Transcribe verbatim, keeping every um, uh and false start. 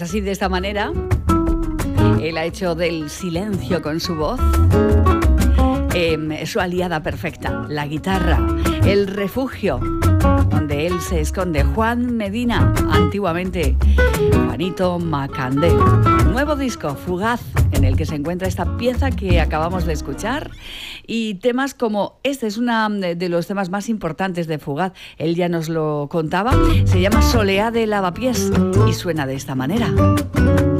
así, de esta manera. Él ha hecho del silencio con su voz eh, su aliada perfecta, la guitarra, el refugio donde él se esconde. Juan Medina, antiguamente Juanito Macandé. Nuevo disco, Fugaz, en el que se encuentra esta pieza que acabamos de escuchar, y temas como este es uno de los temas más importantes de Fugaz. Él ya nos lo contaba. Se llama Soleá de Lavapiés y suena de esta manera.